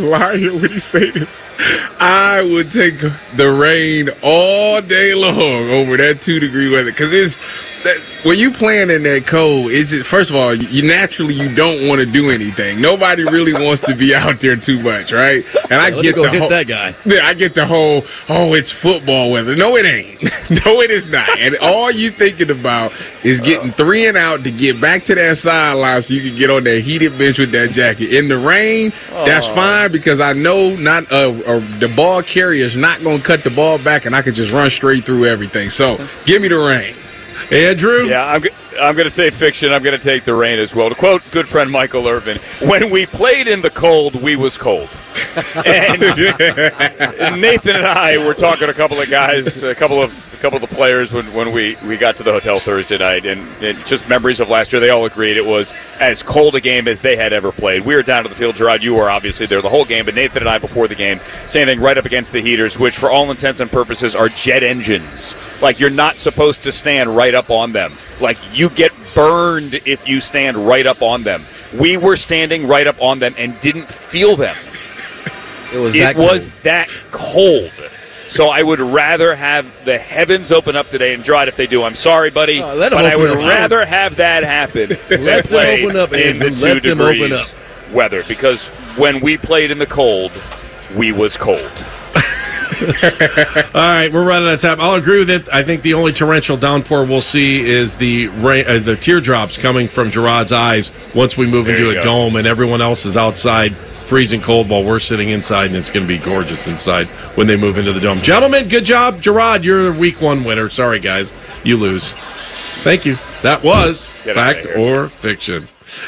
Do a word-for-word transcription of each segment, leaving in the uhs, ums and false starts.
lying when he say this. I would take the rain all day long over that two degree weather because it's that when you playing in that cold. It's just, first of all, you naturally you don't want to do anything. Nobody really wants to be out there too much, right? And I yeah, get go the hit whole, that guy. Yeah, I get the whole oh, it's football weather. No, it ain't. No, it is not. And all you thinking about is getting three and out to get back to that sideline so you can get on that heated bench with that jacket in the rain. Oh. That's fine because I know not uh, uh, the ball carrier is not going to cut the ball back, and I can just run straight through everything. So give me the rain. Andrew? Yeah, I'm, I'm going to say fiction. I'm going to take the rain as well. To quote good friend Michael Irvin, when we played in the cold, we was cold. And Nathan and I were talking to a couple of guys, a couple of a couple of the players when, when we, we got to the hotel Thursday night, and, and just memories of last year. They all agreed it was as cold a game as they had ever played. We were down to the field. Gerard, you were obviously there the whole game, but Nathan and I before the game standing right up against the heaters, which for all intents and purposes are jet engines. Like, you're not supposed to stand right up on them. Like, you get burned if you stand right up on them. We were standing right up on them and didn't feel them. It was it that was cold. that cold. So I would rather have the heavens open up today, and Gerard, if they do, I'm sorry, buddy, oh, let them but I would up. rather have that happen than let play them open up, in Andrew. the two Let them degrees open up. weather. Because when we played in the cold, we was cold. All right, we're running out of time. I'll agree with it. I think the only torrential downpour we'll see is the rain, uh, the teardrops coming from Gerard's eyes once we move There into you a go. dome and everyone else is outside freezing cold while we're sitting inside, and it's going to be gorgeous inside when they move into the dome. Gentlemen, good job. Gerard, you're the week one winner. Sorry, guys. You lose. Thank you. That was Get out Fact of here. or Fiction.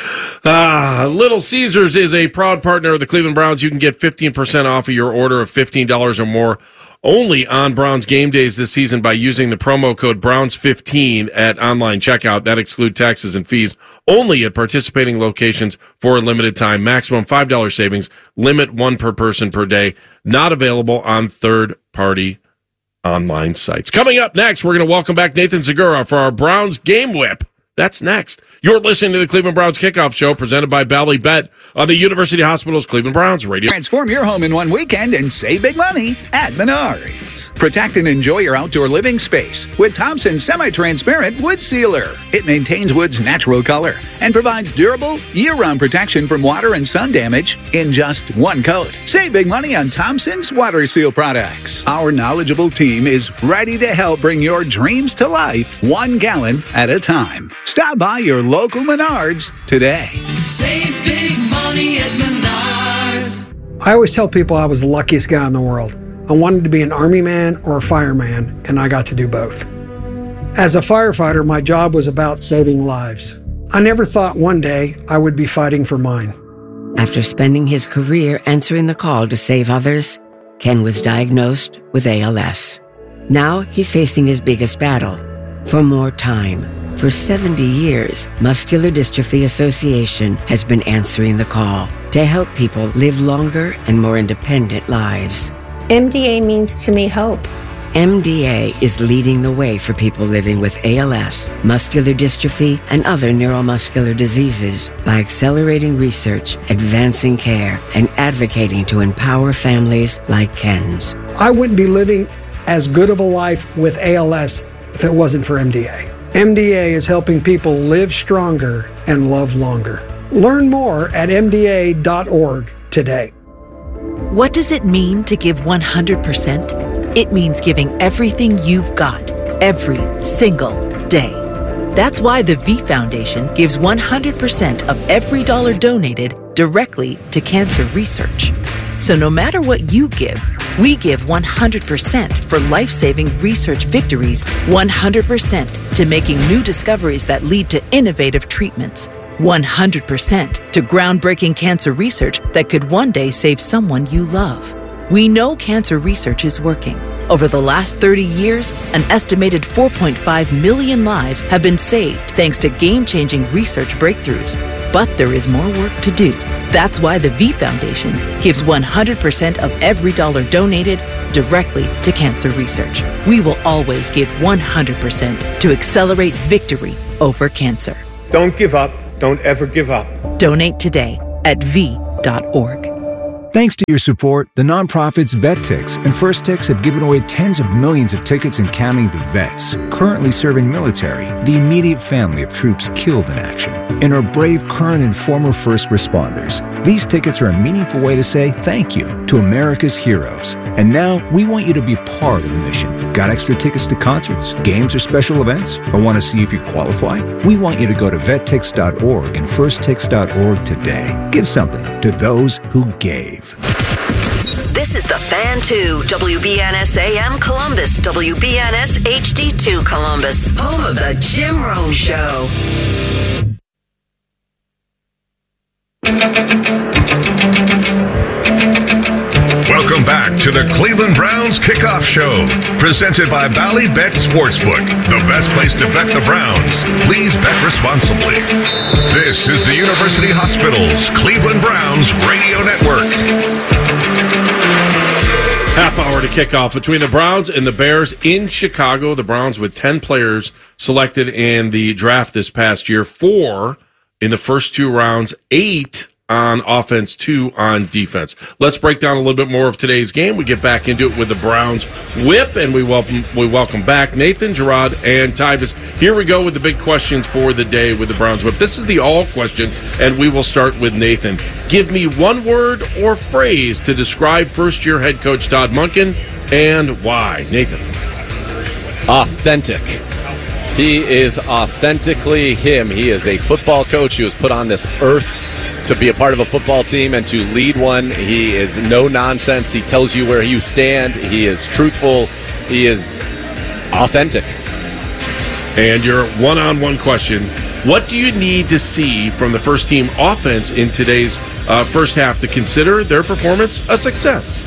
Ah, Little Caesars is a proud partner of the Cleveland Browns. You can get fifteen percent off of your order of fifteen dollars or more only on Browns game days this season by using the promo code Browns fifteen at online checkout. That excludes taxes and fees only at participating locations for a limited time. Maximum five dollars savings. Limit one per person per day. Not available on third-party online sites. Coming up next, we're going to welcome back Nathan Segura for our Browns Game Whip. That's next. You're listening to the Cleveland Browns Kickoff Show presented by Bally Bet on the University Hospital's Cleveland Browns radio. Transform your home in one weekend and save big money at Menards. Protect and enjoy your outdoor living space with Thompson Semi-Transparent Wood Sealer. It maintains wood's natural color and provides durable, year-round protection from water and sun damage in just one coat. Save big money on Thompson's Water Seal products. Our knowledgeable team is ready to help bring your dreams to life one gallon at a time. Stop by your local Menards today. Save big money at Menards. I always tell people I was the luckiest guy in the world. I wanted to be an army man or a fireman, and I got to do both. As a firefighter, my job was about saving lives. I never thought one day I would be fighting for mine. After spending his career answering the call to save others, Ken was diagnosed with A L S. Now he's facing his biggest battle, for more time. For seventy years, Muscular Dystrophy Association has been answering the call to help people live longer and more independent lives. M D A means to me hope. M D A is leading the way for people living with A L S, muscular dystrophy, and other neuromuscular diseases by accelerating research, advancing care, and advocating to empower families like Ken's. I wouldn't be living as good of a life with A L S if it wasn't for M D A. M D A is helping people live stronger and love longer. Learn more at M D A dot org today. What does it mean to give one hundred percent? It means giving everything you've got, every single day. That's why the V Foundation gives one hundred percent of every dollar donated directly to cancer research. So no matter what you give, we give one hundred percent for life-saving research victories, one hundred percent to making new discoveries that lead to innovative treatments, one hundred percent to groundbreaking cancer research that could one day save someone you love. We know cancer research is working. Over the last thirty years, an estimated four point five million lives have been saved thanks to game-changing research breakthroughs. But there is more work to do. That's why the V Foundation gives one hundred percent of every dollar donated directly to cancer research. We will always give one hundred percent to accelerate victory over cancer. Don't give up. Don't ever give up. Donate today at V dot org. Thanks to your support, the nonprofits VetTix and First Tix have given away tens of millions of tickets and counting to vets currently serving military, the immediate family of troops killed in action, and our brave current and former first responders. These tickets are a meaningful way to say thank you to America's heroes. And now we want you to be part of the mission. Got extra tickets to concerts, games, or special events? Or want to see if you qualify? We want you to go to vet tix dot org and first tix dot org today. Give something to those who gave. This is the Fan two, W B N S A M Columbus, W B N S H D two Columbus, home of the Jim Rome Show. Welcome back to the Cleveland Browns Kickoff Show, presented by Bally Bet Sportsbook, the best place to bet the Browns. Please bet responsibly. This is the University Hospitals Cleveland Browns Radio Network. Half hour to kick off between the Browns and the Bears in Chicago. The Browns with ten players selected in the draft this past year, four in the first two rounds, eight on offense, two on defense. Let's break down a little bit more of today's game. We get back into it with the Browns whip, and we welcome we welcome back Nathan, Gerard, and Tyvis. Here we go with the big questions for the day with the Browns whip. This is the all question, and we will start with Nathan. Give me one word or phrase to describe first-year head coach Todd Monken and why. Nathan. Authentic. He is authentically him. He is a football coach who was put on this earth to be a part of a football team and to lead one. He is no nonsense. He tells you where you stand. He is truthful. He is authentic. And your one-on-one question, what do you need to see from the first team offense in today's uh, first half to consider their performance a success?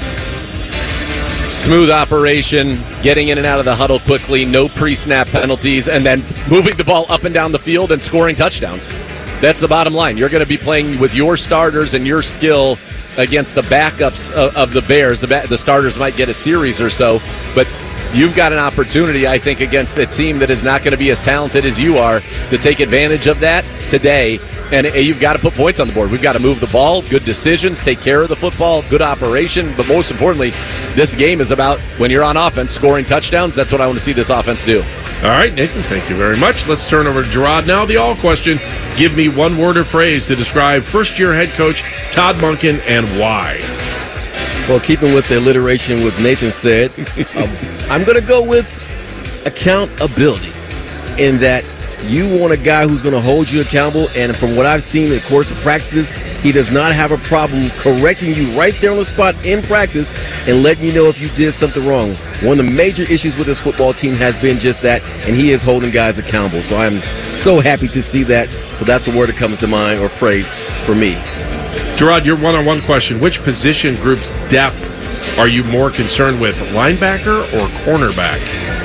Smooth operation, getting in and out of the huddle quickly, no pre-snap penalties, and then moving the ball up and down the field and scoring touchdowns. That's the bottom line. You're going to be playing with your starters and your skill against the backups of, of the Bears. The, ba- the starters might get a series or so, but you've got an opportunity, I think, against a team that is not going to be as talented as you are to take advantage of that today. And you've got to put points on the board. We've got to move the ball, good decisions, take care of the football, good operation. But most importantly, this game is about, when you're on offense, scoring touchdowns. That's what I want to see this offense do. All right, Nathan, thank you very much. Let's turn over to Gerard now. The all question, give me one word or phrase to describe first-year head coach Todd Monken and why. Well, keeping with the alliteration what Nathan said, uh, I'm going to go with accountability, in that you want a guy who's going to hold you accountable, and from what I've seen in the course of practices, he does not have a problem correcting you right there on the spot in practice and letting you know if you did something wrong. One of the major issues with this football team has been just that, and he is holding guys accountable. So I'm so happy to see that. So that's the word that comes to mind, or phrase, for me. Gerard, your one-on-one question, which position group's depth are you more concerned with, linebacker or cornerback?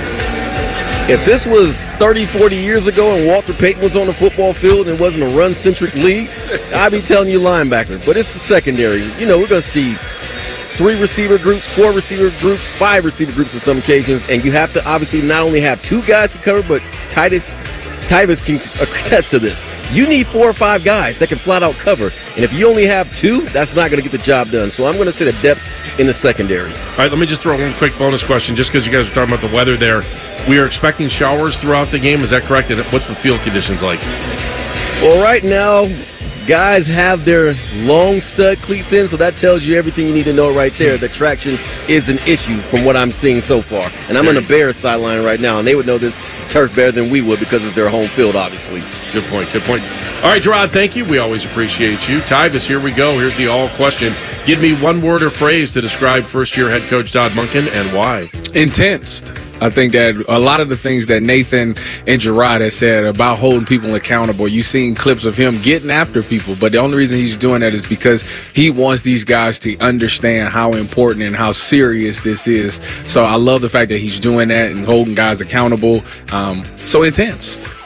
If this was thirty, forty years ago and Walter Payton was on the football field and it wasn't a run-centric league, I'd be telling you linebacker. But it's the secondary. You know, we're going to see three receiver groups, four receiver groups, five receiver groups on some occasions, and you have to obviously not only have two guys to cover, but Titus Tyvis can attest to this. You need four or five guys that can flat-out cover. And if you only have two, that's not going to get the job done. So I'm going to say the depth in the secondary. All right, let me just throw one quick bonus question, just because you guys are talking about the weather there. We are expecting showers throughout the game. Is that correct? And what's the field conditions like? Well, right now, guys have their long stud cleats in, so that tells you everything you need to know right there. The traction is an issue from what I'm seeing so far. And I'm on the Bears sideline right now, and they would know this turf better than we would because it's their home field, obviously. Good point, good point. All right, Gerard, thank you. We always appreciate you. Tyvis, here we go. Here's the all question. Give me one word or phrase to describe first-year head coach Todd Monken and why. Intense. I think that a lot of the things that Nathan and Gerard has said about holding people accountable, you've seen clips of him getting after people, but the only reason he's doing that is because he wants these guys to understand how important and how serious this is. So I love the fact that he's doing that and holding guys accountable. Um, so intense.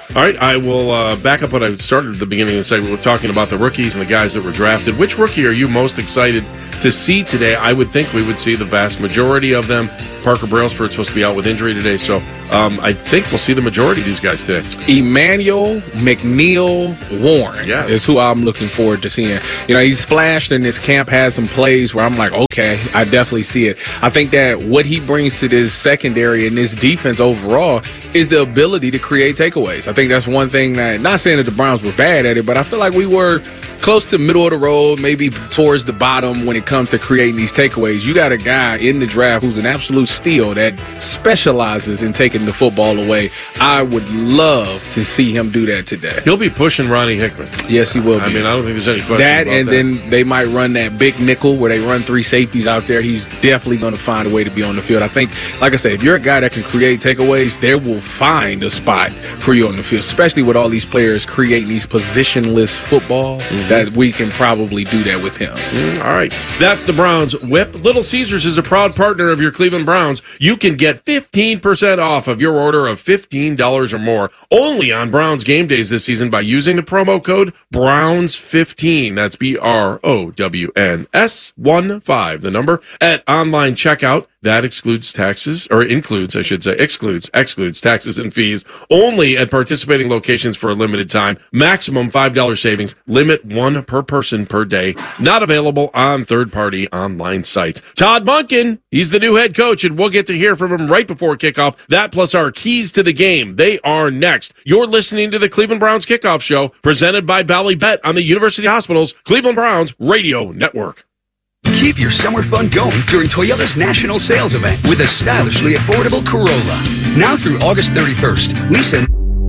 All right, I will uh, back up what I started at the beginning of the segment. We're talking about the rookies and the guys that were drafted. Which rookie are you most excited to see today? I would think we would see the vast majority of them. Parker Brailsford's supposed to be out with injury today, so um, I think we'll see the majority of these guys today. Emmanuel McNeil Warren yes. is who I'm looking forward to seeing. You know, he's flashed in this camp, has some plays where I'm like, okay, I definitely see it. I think that what he brings to this secondary and this defense overall is the ability to create takeaways. I think that's one thing that, not saying that the Browns were bad at it, but I feel like we were close to middle of the road, maybe towards the bottom when it comes to creating these takeaways. You got a guy in the draft who's an absolute steal that specializes in taking the football away. I would love to see him do that today. He'll be pushing Ronnie Hickman. Yes, he will be. I mean, I don't think there's any question that, about and that. then they might run that big nickel where they run three safeties out there. He's definitely going to find a way to be on the field. I think, like I said, if you're a guy that can create takeaways, they will find a spot for you on the field, especially with all these players creating these positionless football, mm-hmm. that we can probably do that with him. Mm, all right. That's the Browns Whip. Little Caesars is a proud partner of your Cleveland Browns. You can get fifteen percent off of your order of fifteen dollars or more only on Browns game days this season by using the promo code Browns fifteen. That's B R O W N S one five, the number, at online checkout. That excludes taxes, or includes, I should say, excludes, excludes taxes and fees only at participating locations for a limited time. Maximum five dollars savings. Limit one per person per day. Not available on third-party online sites. Todd Monken, he's the new head coach, and we'll get to hear from him right before kickoff. That plus our keys to the game. They are next. You're listening to the Cleveland Browns Kickoff Show, presented by Bally Bet on the University Hospital's Cleveland Browns Radio Network. Keep your summer fun going during Toyota's national sales event with a stylishly affordable Corolla. Now through August thirty-first, Lisa.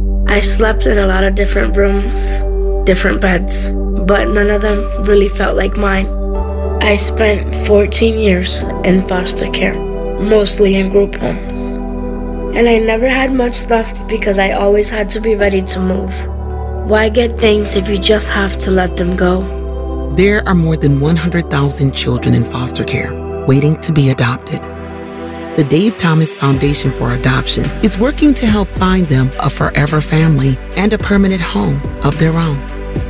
I slept in a lot of different rooms, different beds, but none of them really felt like mine. I spent fourteen years in foster care, mostly in group homes. And I never had much left because I always had to be ready to move. Why get things if you just have to let them go? There are more than one hundred thousand children in foster care waiting to be adopted. The Dave Thomas Foundation for Adoption is working to help find them a forever family and a permanent home of their own.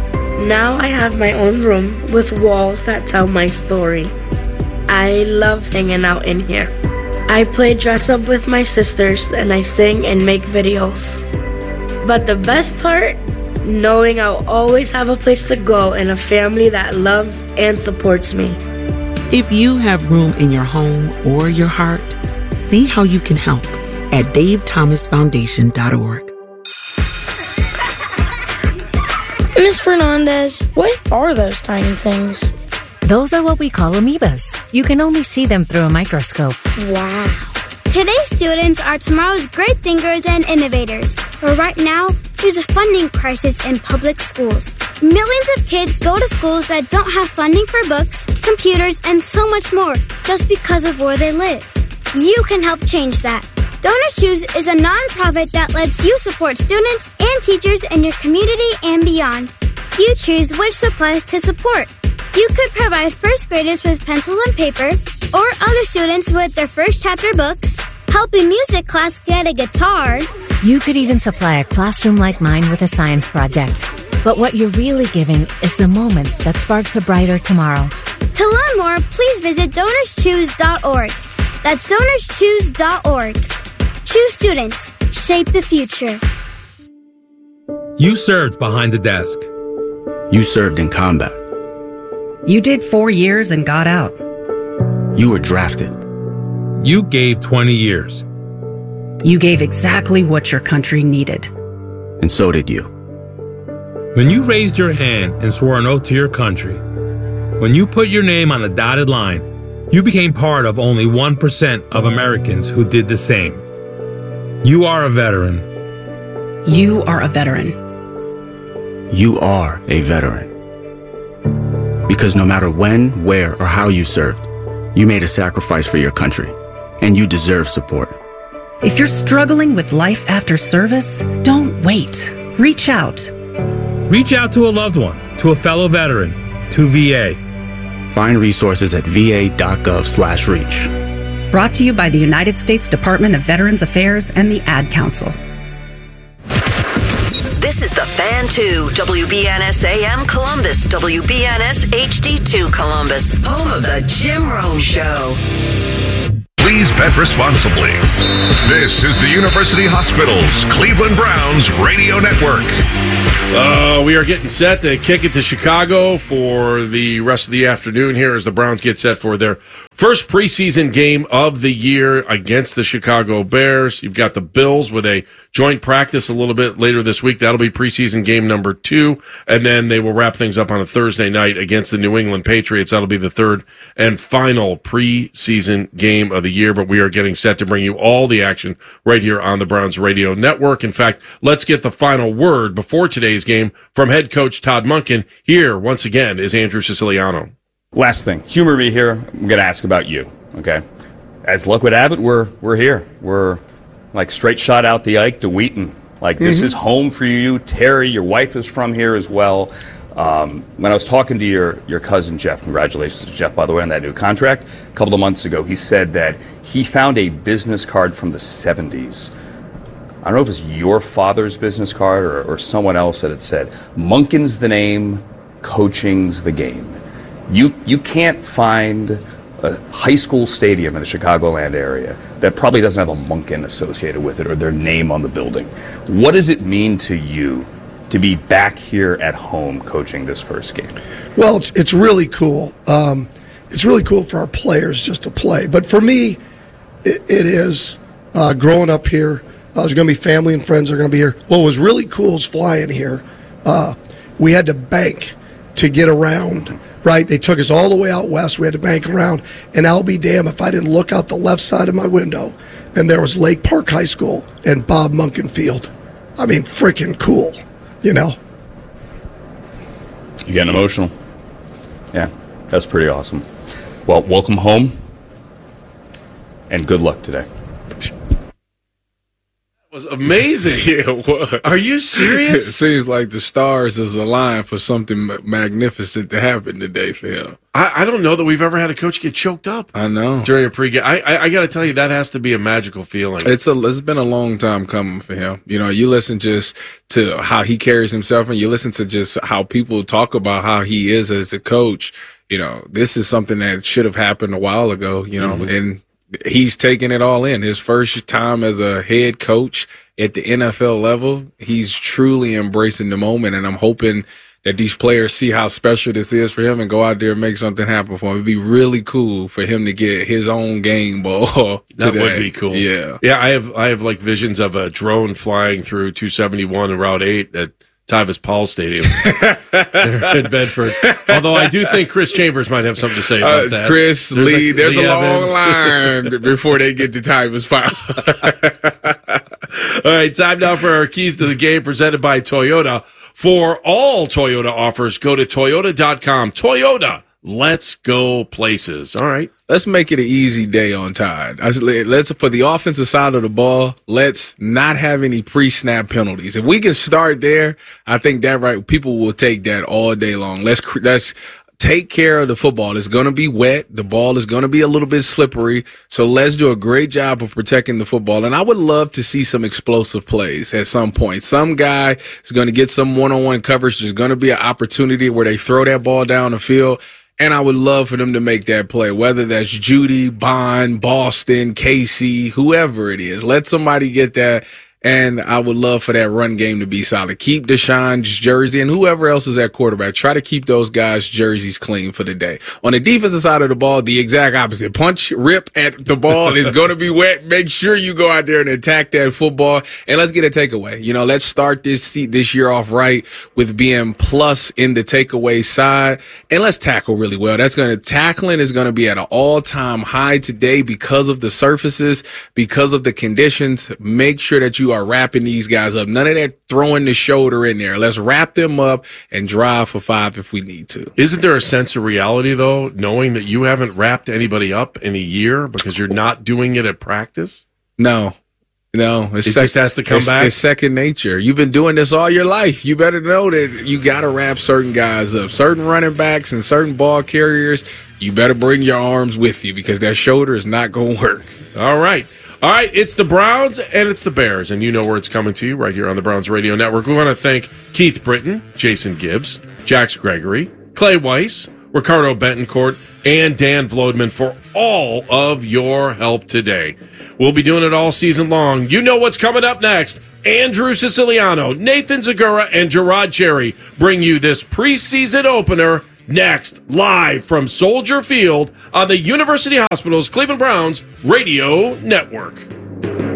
Now I have my own room with walls that tell my story. I love hanging out in here. I play dress up with my sisters and I sing and make videos. But the best part? Knowing I'll always have a place to go and a family that loves and supports me. If you have room in your home or your heart, see how you can help at dave thomas foundation dot org. Miz Fernandez, what are those tiny things? Those are what we call amoebas. You can only see them through a microscope. Wow. Today's students are tomorrow's great thinkers and innovators. But right now, there's a funding crisis in public schools. Millions of kids go to schools that don't have funding for books, computers, and so much more just because of where they live. You can help change that. Donor Shoes is a nonprofit that lets you support students and teachers in your community and beyond. You choose which supplies to support. You could provide first graders with pencils and paper, or other students with their first chapter books, help a music class get a guitar. You could even supply a classroom like mine with a science project. But what you're really giving is the moment that sparks a brighter tomorrow. To learn more, please visit donors choose dot org. That's donors choose dot org. Choose students. Shape the future. You served behind the desk. You served in combat. You did four years and got out. You were drafted. You gave twenty years. You gave exactly what your country needed. And so did you. When you raised your hand and swore an oath to your country, when you put your name on a dotted line, you became part of only one percent of Americans who did the same. You are a veteran. You are a veteran. You are a veteran. Because no matter when, where, or how you served, you made a sacrifice for your country, and you deserve support. If you're struggling with life after service, don't wait. Reach out. Reach out to a loved one, to a fellow veteran, to V A. Find resources at va.gov slash reach. Brought to you by the United States Department of Veterans Affairs and the Ad Council. Fan two, W B N S A M Columbus, W B N S H D two Columbus, home of the Jim Rome Show. Please bet responsibly. This is the University Hospitals Cleveland Browns Radio Network. Uh, we are getting set to kick it to Chicago for the rest of the afternoon here as the Browns get set for their first preseason game of the year against the Chicago Bears. You've got the Bills with a joint practice a little bit later this week. That'll be preseason game number two, and then they will wrap things up on a Thursday night against the New England Patriots. That'll be the third and final preseason game of the year, but we are getting set to bring you all the action right here on the Browns Radio Network. In fact, let's get the final word before today's game from head coach Todd Monken. Here, once again, is Andrew Siciliano. Last thing, humor me here. I'm going to ask about you, okay? As luck would have it, we're we're here. We're like straight shot out the Ike to Wheaton. Like mm-hmm. This is home for you. Terry, your wife is from here as well. Um, when I was talking to your, your cousin Jeff, congratulations to Jeff, by the way, on that new contract, a couple of months ago, he said that he found a business card from the seventies. I don't know if it's your father's business card or, or someone else that it said, Monken's the name, coaching's the game. You you can't find a high school stadium in the Chicagoland area that probably doesn't have a Monken associated with it or their name on the building. What does it mean to you to be back here at home coaching this first game? Well, it's, it's really cool. Um, it's really cool for our players just to play. But for me, it, it is uh, growing up here. Uh, there's going to be family and friends that are going to be here. What was really cool is flying here. Uh, we had to bank to get around, right? They took us all the way out west. We had to bank around. And I'll be damned if I didn't look out the left side of my window and there was Lake Park High School and Bob Monken Field. I mean, freaking cool, you know? You getting emotional? Yeah, that's pretty awesome. Well, welcome home and good luck today. Was amazing. Yeah, it was. Are you serious? It seems like the stars is aligned for something magnificent to happen today for him. I, I don't know that we've ever had a coach get choked up. I know during a pregame. I I, I got to tell you that has to be a magical feeling. It's a it's been a long time coming for him. You know, you listen just to how he carries himself, and you listen to just how people talk about how he is as a coach. You know, this is something that should have happened a while ago. You know, mm-hmm. and he's taking it all in. His first time as a head coach at the N F L level, he's truly embracing the moment, and I'm hoping that these players see how special this is for him and go out there and make something happen for him. It'd be really cool for him to get his own game ball today. That would be cool. Yeah. Yeah, I have I have like visions of a drone flying through two seventy-one and Route eight at Tyvus Paul Stadium there in Bedford. Although I do think Chris Chambers might have something to say about uh, that. Chris, there's Lee, a, there's Lee a long Evans. line before they get to Tyvus Paul. All right, time now for our keys to the game presented by Toyota. For all Toyota offers, go to toyota dot com. Toyota, let's go places. All right. Let's make it an easy day on Tide. Let's, for the offensive side of the ball, let's not have any pre-snap penalties. If we can start there, I think that right, people will take that all day long. Let's let's take care of the football. It's going to be wet. The ball is going to be a little bit slippery. So let's do a great job of protecting the football. And I would love to see some explosive plays at some point. Some guy is going to get some one-on-one coverage. There's going to be an opportunity where they throw that ball down the field. And I would love for them to make that play, whether that's Judy, Bond, Boston, Casey, whoever it is. Let somebody get that. And I would love for that run game to be solid. Keep Deshaun's jersey and whoever else is at quarterback. Try to keep those guys' jerseys clean for the day. On the defensive side of the ball, the exact opposite. Punch, rip at the ball. It's going to be wet. Make sure you go out there and attack that football. And let's get a takeaway. You know, let's start this this year off right with being plus in the takeaway side. And let's tackle really well. That's going to, tackling is going to be at an all-time high today because of the surfaces, because of the conditions. Make sure that you are wrapping these guys up. None of that throwing the shoulder in there. Let's wrap them up and drive for five if we need to. Isn't there a sense of reality, though, knowing that you haven't wrapped anybody up in a year because you're not doing it at practice? No. No. It's it sec- just has to come it's, back? It's second nature. You've been doing this all your life. You better know that you got to wrap certain guys up. Certain running backs and certain ball carriers, you better bring your arms with you because that shoulder is not going to work. All right. All right, it's the Browns and it's the Bears, and you know where it's coming to you right here on the Browns Radio Network. We want to thank Keith Britton, Jason Gibbs, Jax Gregory, Clay Weiss, Ricardo Betancourt, and Dan Vlodman for all of your help today. We'll be doing it all season long. You know what's coming up next. Andrew Siciliano, Nathan Zagura, and Gerard Cherry bring you this preseason opener next, live from Soldier Field on the University Hospital's Cleveland Browns Radio Network.